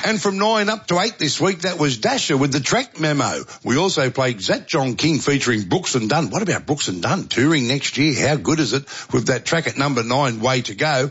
And from 9 up to 8 this week, that was Dasher with the track memo. We also played Zach John King featuring Brooks and Dunn. What about Brooks and Dunn touring next year? How good is it with that track at number 9, Way to Go?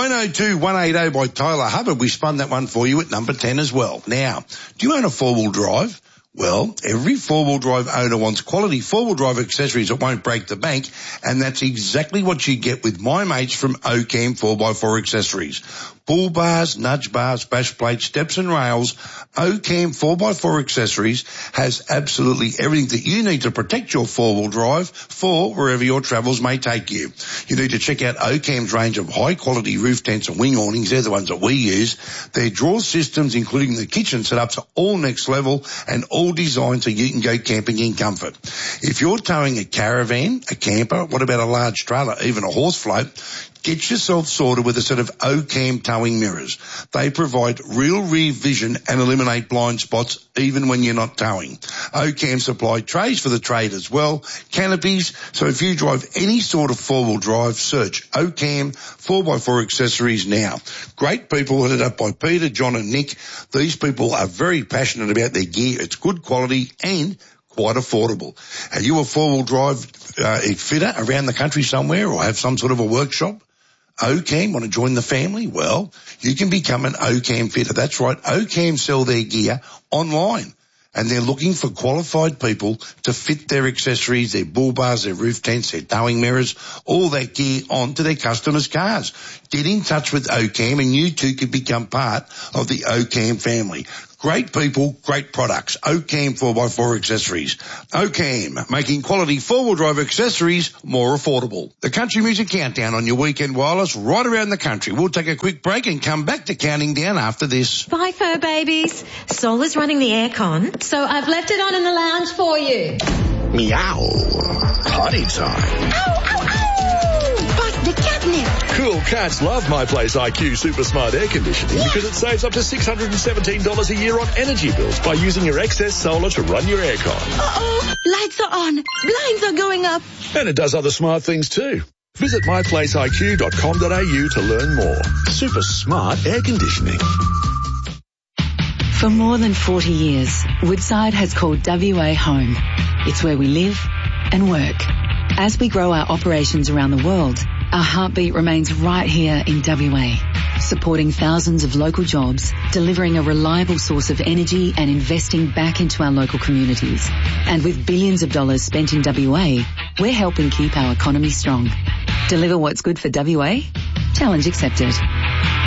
902-180 by Tyler Hubbard. We spun that one for you at number 10 as well. Now, do you own a four-wheel drive? Well, every four-wheel drive owner wants quality four-wheel drive accessories that won't break the bank, and that's exactly what you get with my mates from Ocam 4x4 Accessories. Bull bars, nudge bars, bash plates, steps and rails, Ocam 4x4 Accessories has absolutely everything that you need to protect your four-wheel drive for wherever your travels may take you. You need to check out Ocam's range of high-quality roof tents and wing awnings. They're the ones that we use. Their drawer systems, including the kitchen setups, are all next level and all designed so you can go camping in comfort. If you're towing a caravan, a camper, what about a large trailer, even a horse float, get yourself sorted with a set of Ocam towing mirrors. They provide real rear vision and eliminate blind spots even when you're not towing. Ocam supply trays for the trade as well, canopies, so if you drive any sort of four-wheel drive, search Ocam 4x4 Accessories now. Great people headed up by Peter, John and Nick. These people are very passionate about their gear. It's good quality and quite affordable. Are you a four-wheel drive fitter around the country somewhere or have some sort of a workshop? Ocam, want to join the family? Well, you can become an Ocam fitter. That's right. Ocam sell their gear online and they're looking for qualified people to fit their accessories, their bull bars, their roof tents, their towing mirrors, all that gear onto their customers' cars. Get in touch with Ocam and you too could become part of the Ocam family. Great people, great products. Ocam 4x4 Accessories. Ocam, making quality four-wheel drive accessories more affordable. The Country Music Countdown on your weekend wireless right around the country. We'll take a quick break and come back to counting down after this. Bye, fur babies. Sol is running the aircon, so I've left it on in the lounge for you. Meow. Potty time. Ow, ow, ow! Bust the catnip. Cool cats love My Place IQ Super Smart Air Conditioning because it saves up to $617 a year on energy bills by using your excess solar to run your aircon. Uh-oh, lights are on, blinds are going up. And it does other smart things too. Visit myplaceiq.com.au to learn more. Super Smart Air Conditioning. For more than 40 years, Woodside has called WA home. It's where we live and work. As we grow our operations around the world, our heartbeat remains right here in WA, supporting thousands of local jobs, delivering a reliable source of energy and investing back into our local communities. And with billions of dollars spent in WA, we're helping keep our economy strong. Deliver what's good for WA? Challenge accepted.